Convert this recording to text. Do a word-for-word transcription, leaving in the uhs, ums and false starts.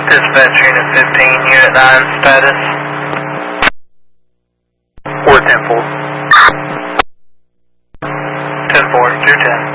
Dispatch Unit fifteen, Unit nine status. four ten four. ten four, two ten.